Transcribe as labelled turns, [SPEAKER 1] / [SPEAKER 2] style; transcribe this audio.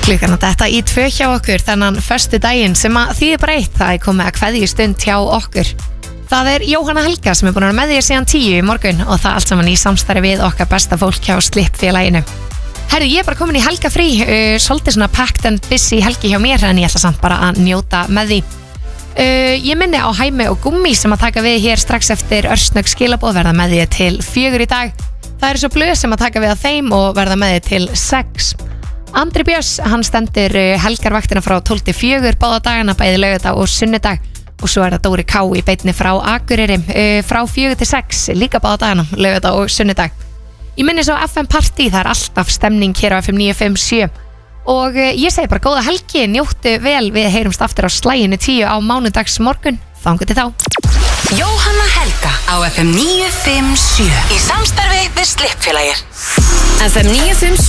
[SPEAKER 1] klukkan að detta í 2 hjá okkur þennan föstu daginn sem að þýðir bara eitt, það er komið að kveðju stund hjá okkur. Það er Jóhanna Helga sem er búin að vera með þér síðan 10 í morgun og það allt saman í samstarfi við okkar besta fólk hjá Slipp-félaginu. Herru, ég er bara komin í helgafrí, svolítið svona packed and busy helgi hjá mér en ég ætla samt bara að njóta með því. Ég minni á Hæmi og Gummi sem að taka við hér strax eftir örsnögg skilaboð verða með því til 4 í dag. Það er svo blöð sem að taka við að þeim og verða með því til 6. Andri Björns, hann stendur helgarvaktina frá 12 til 4 báða dagana, bæði laugardag og sunnudag og svo er það Dóri K í beinni frá Akureyri frá 4 til 6 líka báða dagana, laugardag og sunnudag. Ég minni svo FM Party, það er alltaf stemning hér á FM 957 og ég segi bara góða helgi, njóttu vel, við heyrumst aftur á slæginu 10 á mánudags morgun, þangað til þá.
[SPEAKER 2] Jóhanna Helga á FM 957 í samstarfi við Slipp-félagið. FM 957